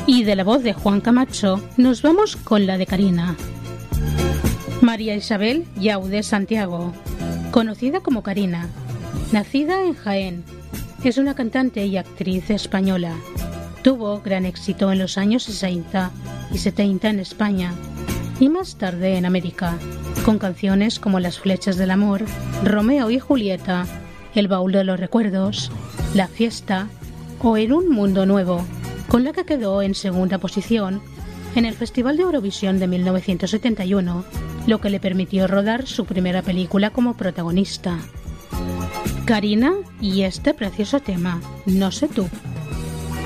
Y de la voz de Juan Camacho nos vamos con la de Carina. María Isabel Yau de Santiago, conocida como Carina, nacida en Jaén, es una cantante y actriz española. Tuvo gran éxito en los años 60 y 70 en España y más tarde en América, con canciones como Las flechas del amor, Romeo y Julieta, El baúl de los recuerdos, La fiesta o En un mundo nuevo, con la que quedó en segunda posición en el Festival de Eurovisión de 1971, lo que le permitió rodar su primera película como protagonista. Carina y este precioso tema, No sé tú.